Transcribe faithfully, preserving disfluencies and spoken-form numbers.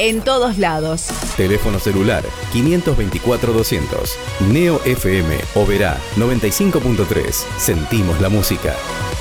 en todos lados. Teléfono celular quinientos veinticuatro doscientos. Neo F M Oberá noventa y cinco punto tres. Sentimos la música.